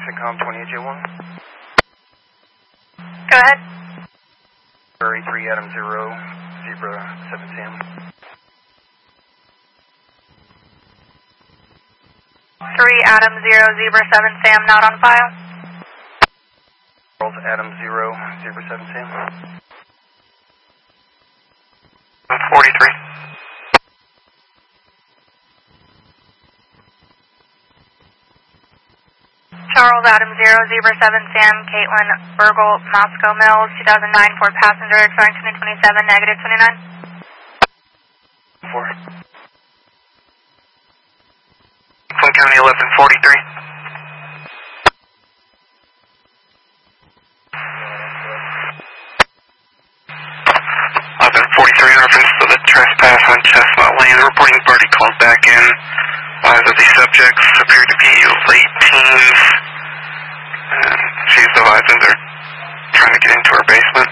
Syncom 28J1. Go ahead. Prairie 3 Adam 0, Zebra 7 Sam. 3 Adam 0, Zebra 7 Sam, not on file. Charles Adam 0, Zebra 7 Sam. 43. Charles Adam 0, Zebra 7 Sam, Caitlin Burgle, Moscow Mills, 2009 Ford passenger, expiring 2027, negative 29. 4. Flint County 1143. In reference to the trespass on Chestnut Lane, the reporting party called back in. That the subjects appear to be late teens, and she's advising they're trying to get into her basement.